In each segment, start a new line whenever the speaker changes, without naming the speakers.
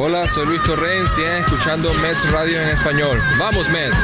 Hola, soy Luis Torrens y escuchando Mets Radio en español. ¡Vamos, Mets!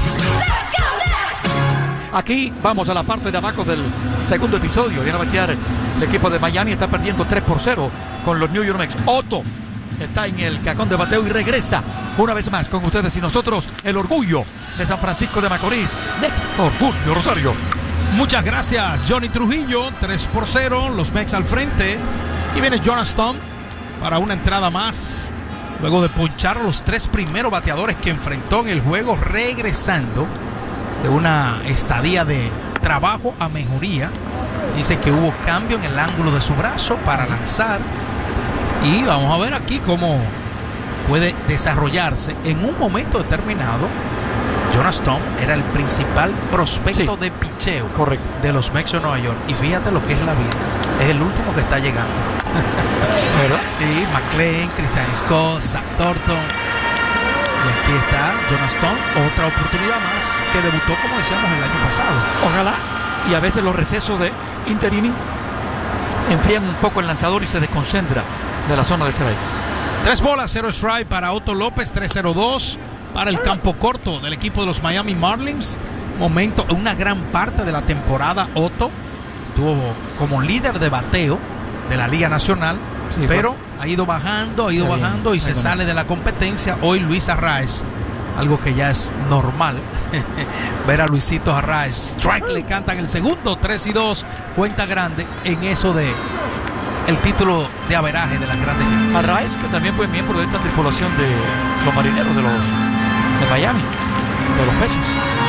Aquí vamos a la parte de abajo del segundo episodio. Viene a batear el equipo de Miami. Está perdiendo 3-0 con los New York Mets. Otto está en el cajón de bateo y regresa una vez más con ustedes y nosotros. El orgullo de San Francisco de Macorís. Néstor Julio Rosario.
Muchas gracias, Johnny Trujillo. 3-0, los Mets al frente. Y viene Jonas Tom para una entrada más. Luego de ponchar a los 3 primeros bateadores que enfrentó en el juego, regresando de una estadía de trabajo a mejoría. Dice que hubo cambio en el ángulo de su brazo para lanzar. Y vamos a ver aquí cómo puede desarrollarse. En un momento determinado, Jonas Tom era el principal prospecto de picheo de los Mets de Nueva York. Y fíjate lo que es la vida. Es el último que está llegando.
¿Verdad?
Sí, McLean, Christian Scott, Zach Thornton. Y aquí está Jonas Tom, otra oportunidad más que debutó, como decíamos, el año pasado.
Ojalá. Y a veces los recesos de inning enfrían un poco el lanzador y se desconcentra de la zona de strike.
3 bolas, 0 strike para Otto López, 3-0-2 para el campo corto del equipo de los Miami Marlins. Momento, una gran parte de la temporada Otto tuvo como líder de bateo de la Liga Nacional, sí, pero ha ido bajando y se sale de la competencia. Hoy Luis Arraez, algo que ya es normal, ver a Luisito Arraez. Strike le cantan el segundo, 3-2, cuenta grande en eso de el título de averaje de las grandes ligas.
Arraez, que también fue miembro de esta tripulación de los marineros de Miami, de los Peces.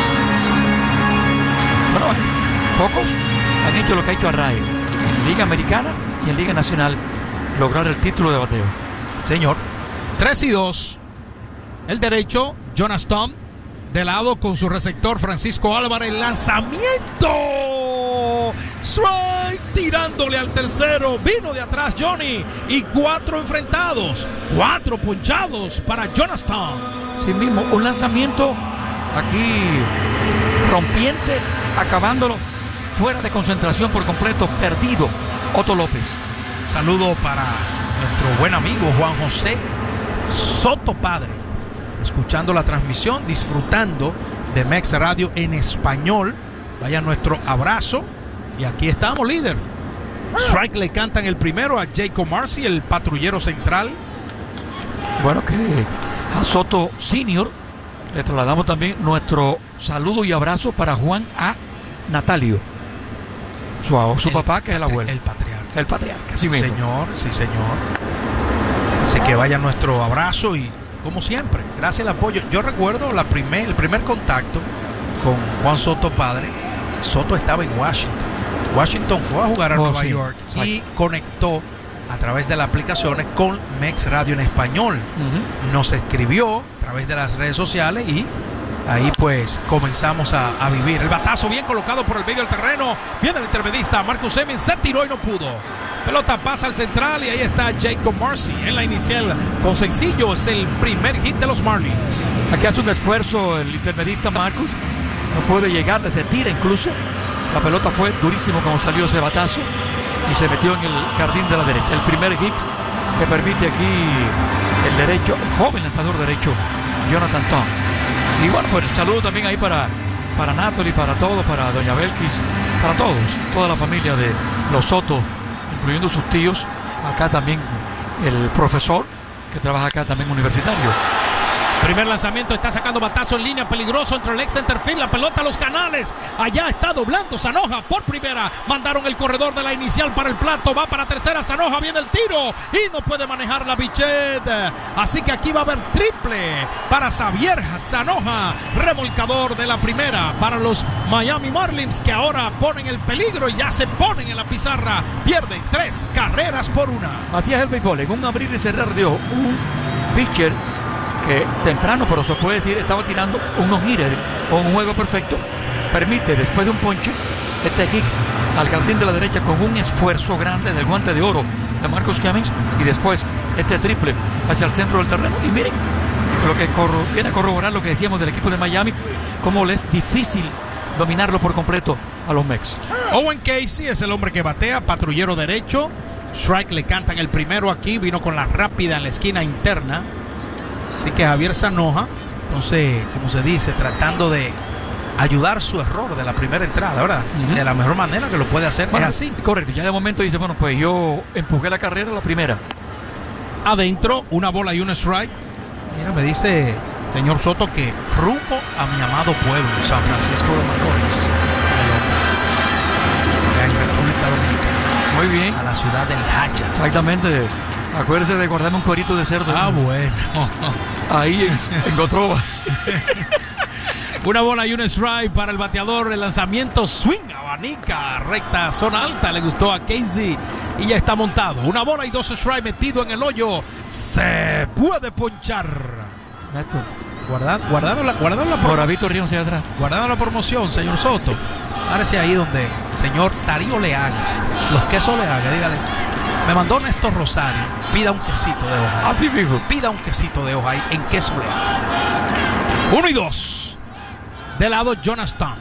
Bueno, pocos han hecho lo que ha hecho Arraez en Liga Americana y en Liga Nacional, lograr el título de bateo.
Señor, 3-2. El derecho, Jonas Tom, de lado con su receptor Francisco Álvarez. Lanzamiento. Strike, tirándole al tercero. Vino de atrás Johnny. Y 4 enfrentados. 4 ponchados para Jonas Tom.
Sí mismo, un lanzamiento aquí rompiente, acabándolo fuera de concentración por completo, perdido Otto López.
Saludo para nuestro buen amigo Juan José Soto Padre, escuchando la transmisión, disfrutando de Mets Radio en español. Vaya nuestro abrazo. Y aquí estamos, líder. Strike le cantan el primero a Jacob Marcy, el patrullero central.
Bueno, que a Soto Senior le trasladamos también nuestro saludo y abrazo para Juan A. Natalio, su papá, que es el abuelo.
El patriarca.
El patriarca, sí
mismo. Sí, señor. Así que vaya nuestro abrazo y, como siempre, gracias al apoyo. Yo recuerdo el primer contacto con Juan Soto Padre. Soto estaba en Washington. Washington fue a jugar a Nueva York y conectó a través de las aplicaciones con Mets Radio en español. Nos escribió a través de las redes sociales y ahí pues comenzamos a vivir. El batazo bien colocado por el medio del terreno. Viene el intermedista Marcus Semien, se tiró y no pudo. Pelota pasa al central y ahí está Jacob Marcy en la inicial con sencillo. Es el primer hit de los Marlins.
Aquí hace un esfuerzo el intermedista Marcus. No puede llegar, se tira incluso. La pelota fue durísimo como salió ese batazo y se metió en el jardín de la derecha. El primer hit que permite aquí el derecho, el joven lanzador derecho, Jonathan Tom. Y bueno, pues saludo también ahí para Natalie, para todos, para doña Belkis, para todos, toda la familia de los Soto, incluyendo sus tíos. Acá también el profesor que trabaja acá también universitario.
Primer lanzamiento, está sacando batazo en línea, peligroso entre el ex centerfield, la pelota a los canales. Allá está doblando Sanoja por primera. Mandaron el corredor de la inicial para el plato, va para tercera. Sanoja, viene el tiro y no puede manejar la Bichet. Así que aquí va a haber triple para Xavier Sanoja, remolcador de la primera para los Miami Marlins, que ahora ponen el peligro y ya se ponen en la pizarra. Pierden 3 carreras por 1.
Así es el béisbol, en un abrir y cerrar de ojo, un pitcher que temprano, pero se puede decir, estaba tirando un no-hitter o un juego perfecto, permite después de un ponche este Hicks al jardín de la derecha con un esfuerzo grande del guante de oro de Marcus Cummings y después este triple hacia el centro del terreno. Y miren lo que viene a corroborar lo que decíamos del equipo de Miami, cómo le es difícil dominarlo por completo a los Mets.
Owen Casey es el hombre que batea, patrullero derecho. strike. Le cantan el primero aquí. Vino con la rápida en la esquina interna. Así que Javier Zanoja, entonces, como se dice, tratando de ayudar su error de la primera entrada, ¿verdad? De la mejor manera que lo puede hacer,
bueno,
es así.
Correcto, ya de momento dice, bueno, pues yo empujé la carrera la primera.
Adentro, una bola y un strike. Mira, me dice señor Soto que rumbo a mi amado pueblo, San Francisco de Macorís, en República Dominicana.
Muy bien.
A la ciudad del Hacha.
Exactamente. Acuérdese de guardarme un cuerito de cerdo.
Ah, bueno.
Ahí en Gotrova.
Una bola y un strike para el bateador. El lanzamiento swing, abanica, recta, zona alta. Le gustó a Casey y ya está montado. Una bola y 2 strikes metido en el hoyo. Se puede ponchar.
Néstor.
Guardando la
Moravito riéndose atrás.
Guardando la promoción, señor Soto. Párese ahí donde el señor Darío Leaga, los quesos Leaga, dígale. Me mandó Néstor Rosario. Pida un quesito de hoja.
Así mismo.
Pida un quesito de hoja ahí en queso Leaga. 1 y 2. De lado Jonathan.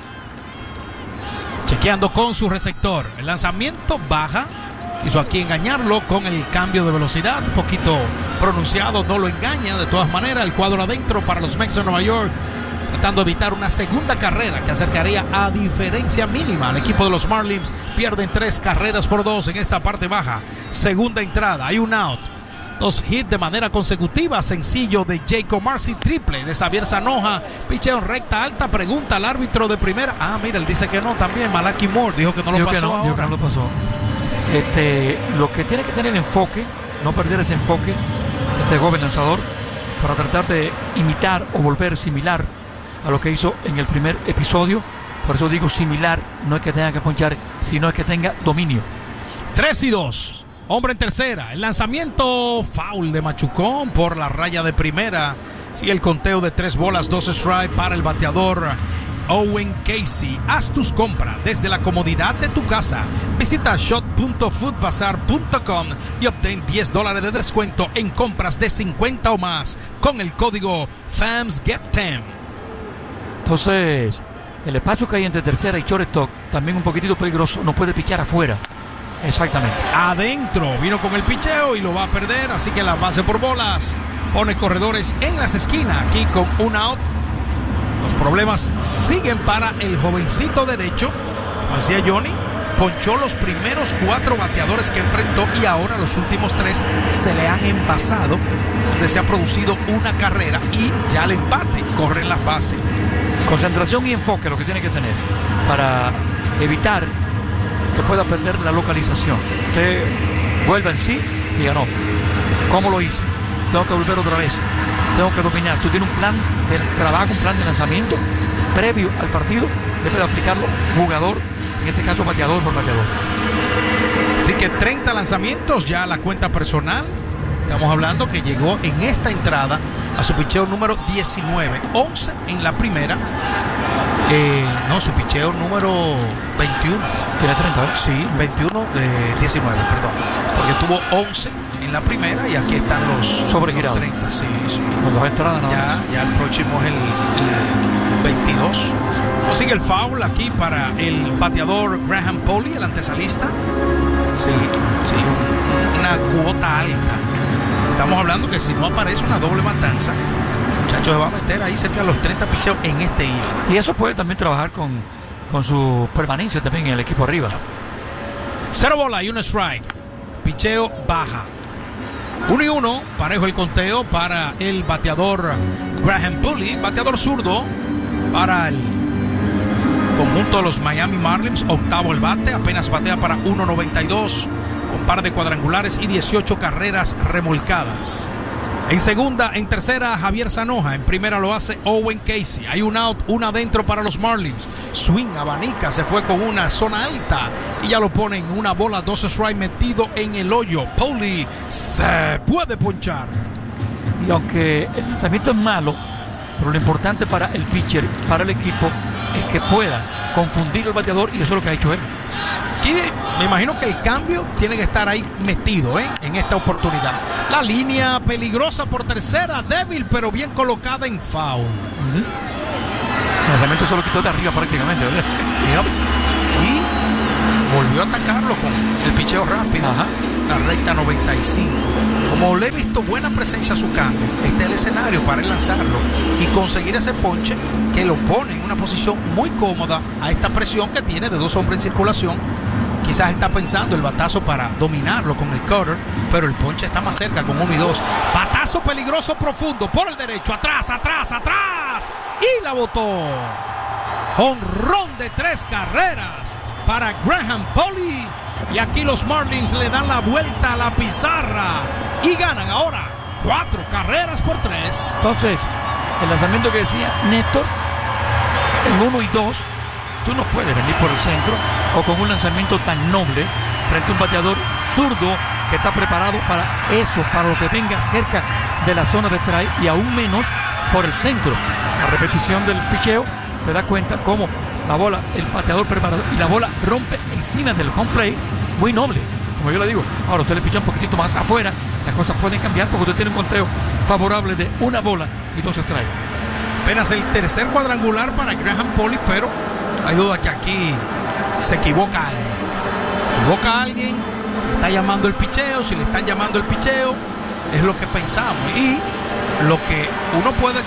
Chequeando con su receptor. El lanzamiento baja. Quiso aquí engañarlo con el cambio de velocidad. Un poquito pronunciado. No lo engaña. De todas maneras, el cuadro adentro para los Mets de Nueva York. Tratando de evitar una segunda carrera que acercaría a diferencia mínima al equipo de los Marlins. Pierden 3 carreras por 2 en esta parte baja. Segunda entrada. Hay un out. 2 hits de manera consecutiva. Sencillo de Jacob Marcy. Triple de Javier Zanoja. Picheo en recta alta. Pregunta al árbitro de primera. Ah, mira, él dice que no también. Malaki Moore dijo que no lo pasó.
Dijo que no lo pasó. Lo que tiene que tener enfoque, no perder ese enfoque, este joven lanzador, para tratar de imitar o volver similar a lo que hizo en el primer episodio. Por eso digo similar. No es que tenga que ponchar, sino es que tenga dominio.
3 y 2. Hombre en tercera. El lanzamiento foul de Machucón por la raya de primera. Sigue el conteo de 3 bolas, 2 strikes para el bateador Owen Casey. Haz tus compras desde la comodidad de tu casa. Visita shop.foodbazar.com y obtén $10 de descuento en compras de 50 o más con el código FAMSGET10.
Entonces, el espacio que hay entre tercera y shortstop, también un poquitito peligroso. No puede pichar afuera. Exactamente.
Adentro vino con el picheo y lo va a perder, así que la base por bolas. Pone corredores en las esquinas aquí con un out. Los problemas siguen para el jovencito derecho. Como decía Johnny, ponchó los primeros 4 bateadores que enfrentó y ahora los últimos 3 se le han envasado, donde se ha producido una carrera y ya el empate corre en las bases.
Concentración y enfoque lo que tiene que tener para evitar que pueda perder la localización. Usted vuelve en sí y diga, no, ¿cómo lo hice? Tengo que volver otra vez, tengo que dominar. Tú tienes un plan de trabajo, un plan de lanzamiento previo al partido, debe de aplicarlo jugador, en este caso bateador por bateador.
Así que 30 lanzamientos ya a la cuenta personal. Estamos hablando que llegó en esta entrada a su picheo número 19, 11 en la primera. Su picheo número 21.
Tiene 30, ¿eh?
Sí, 21 de 19, perdón. Porque tuvo 11 en la primera y aquí están los
sobregirados.
30, sí.
Con las entradas
ya el próximo es el 22. Consigue el foul aquí para el bateador Graham Polly, el antesalista. Sí, una cuota alta. Estamos hablando que si no aparece una doble matanza, muchachos, se va a meter ahí cerca de los 30 picheos en este hilo.
Y eso puede también trabajar con su permanencia también en el equipo arriba.
0 bola y 1 strike. Picheo baja. 1 y 1, parejo el conteo para el bateador Graham Pulley, bateador zurdo para el conjunto de los Miami Marlins. Octavo el bate, apenas batea para 1.92, con par de cuadrangulares y 18 carreras remolcadas. En segunda, en tercera, Javier Zanoja. En primera lo hace Owen Casey. Hay un out, una adentro para los Marlins. Swing, abanica, se fue con una zona alta y ya lo ponen una bola, 2 strikes metido en el hoyo. Polly se puede ponchar.
Y aunque el lanzamiento es malo, pero lo importante para el pitcher, para el equipo, es que pueda confundir al bateador, y eso es lo que ha hecho él.
Aquí me imagino que el cambio tiene que estar ahí metido en esta oportunidad. La línea peligrosa por tercera, débil pero bien colocada en foul.
El lanzamiento se lo quitó de arriba prácticamente, ¿verdad?
Y volvió a atacarlo con el picheo rápido.
Ajá.
La recta 95. Como le he visto buena presencia a su cambio, este es el escenario para él lanzarlo y conseguir ese ponche que lo pone en una posición muy cómoda a esta presión que tiene de 2 hombres en circulación. Quizás está pensando el batazo para dominarlo con el cutter, pero el ponche está más cerca con 1 y 2. Batazo peligroso profundo por el derecho, atrás, y la botó. Jonrón de 3 carreras para Graham Pauley. Y aquí los Marlins le dan la vuelta a la pizarra y ganan ahora 4 carreras por 3.
Entonces, el lanzamiento que decía Néstor, en 1 y 2, tú no puedes venir por el centro o con un lanzamiento tan noble frente a un bateador zurdo que está preparado para eso, para lo que venga cerca de la zona de strike y aún menos por el centro. La repetición del picheo te da cuenta cómo la bola, el bateador preparado y la bola rompe encima del home plate, muy noble, como yo le digo. Ahora usted le picha un poquitito más afuera, las cosas pueden cambiar porque usted tiene un conteo favorable de 1 bola y 2 strikes.
Apenas el tercer cuadrangular para Graham Pauley, pero hay duda que aquí se equivoca alguien. Está llamando el picheo, si le están llamando el picheo, es lo que pensamos. Y lo que uno puede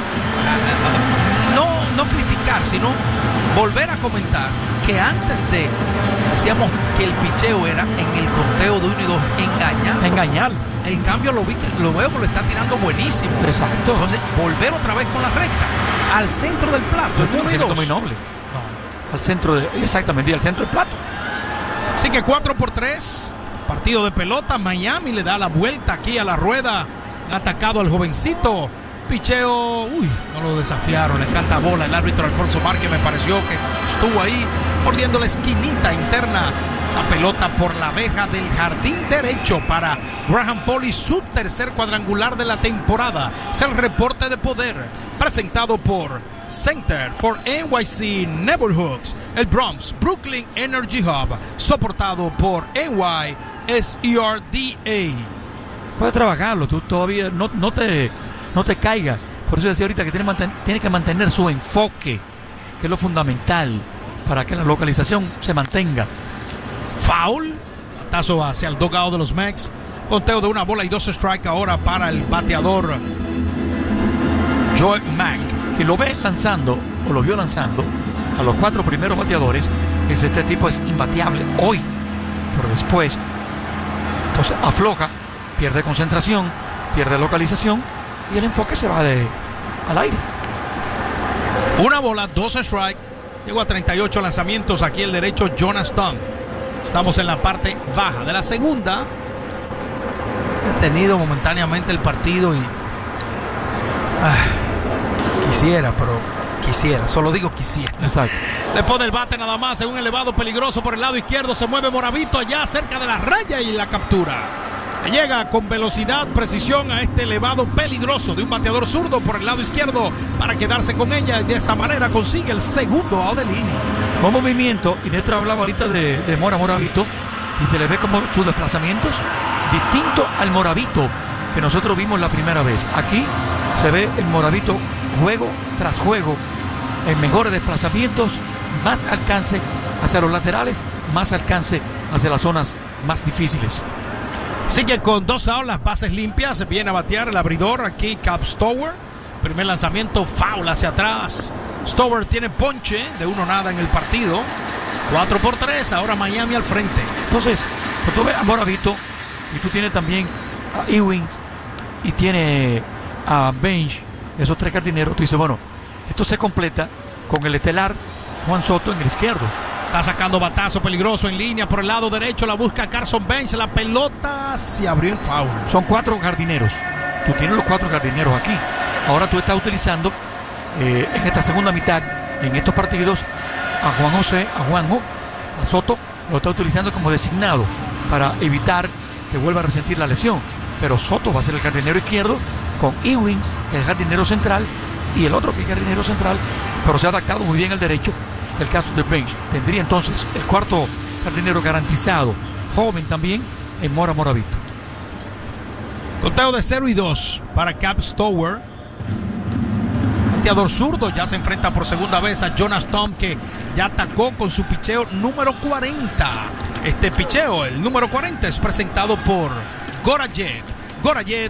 no criticar, sino volver a comentar que antes decíamos que el picheo era en el conteo de 1 y 2
engañar.
El cambio lo veo que lo está tirando buenísimo.
Exacto.
Entonces volver otra vez con la recta al centro del plato.
Es muy noble.
No.
Al centro exactamente, y al centro del plato.
Así que 4 por 3, partido de pelota. Miami le da la vuelta aquí a la rueda. Han atacado al jovencito. Picheo, no lo desafiaron, le encanta bola. El árbitro Alfonso Márquez me pareció que estuvo ahí mordiendo la esquinita interna. Esa pelota por la abeja del jardín derecho para Graham Pauley, su tercer cuadrangular de la temporada. Es el reporte de poder presentado por Center for NYC Neighborhoods, el Bronx Brooklyn Energy Hub, soportado por NYSERDA.
Puedes trabajarlo, tú todavía no te caiga. Por eso decía ahorita que tiene que mantener su enfoque, que es lo fundamental para que la localización se mantenga.
Foul, batazo hacia el dugout de los Mex. Conteo de 1 bola y 2 strike ahora para el bateador Joe Mack.
Quien lo ve lanzando, o lo vio lanzando, a los 4 primeros bateadores, este tipo es imbateable hoy. Pero después, entonces afloja, pierde concentración, pierde localización y el enfoque se va al aire.
1 bola, 2 strike. Llegó a 38 lanzamientos aquí el derecho Jonas Tong. Estamos en la parte baja de la segunda. Detenido momentáneamente el partido y quisiera, solo digo quisiera.
Exacto.
Le pone el bate nada más en un elevado peligroso por el lado izquierdo. Se mueve Moravito allá cerca de la raya y la captura. Llega con velocidad, precisión a este elevado peligroso de un bateador zurdo por el lado izquierdo para quedarse con ella y de esta manera consigue el segundo out de línea.
Buen movimiento, y Néstor hablaba ahorita de Moravito y se le ve como sus desplazamientos distinto al Moravito que nosotros vimos la primera vez. Aquí se ve el Moravito juego tras juego en mejores desplazamientos, más alcance hacia los laterales, más alcance hacia las zonas más difíciles.
Así que con 2 outs, las bases limpias, viene a batear el abridor aquí Cab Stower. Primer lanzamiento, foul hacia atrás. Stower tiene ponche de 1-0 en el partido. 4 por 3, ahora Miami al frente.
Entonces, cuando tú ves a Moravito y tú tienes también a Ewing y tiene a Bench, esos 3 jardineros, tú dices, bueno, esto se completa con el estelar Juan Soto en el izquierdo.
Está sacando batazo peligroso en línea por el lado derecho. La busca Carson Bench. La pelota se abrió en foul.
Son 4 jardineros. Tú tienes los 4 jardineros aquí. Ahora tú estás utilizando en esta segunda mitad, en estos partidos, a Juanjo, a Soto, lo está utilizando como designado para evitar que vuelva a resentir la lesión. Pero Soto va a ser el jardinero izquierdo con Ewings, que es jardinero central, y el otro que es jardinero central, pero se ha adaptado muy bien al derecho. El caso de Bench tendría entonces el 4º jardinero garantizado, joven también, en Moravito.
Conteo de 0 y 2 para Cab Stower. bateador zurdo, ya se enfrenta por segunda vez a Jonas Tom, que ya atacó con su picheo número 40. Este picheo, el número 40, es presentado por Gorajet. Gorajet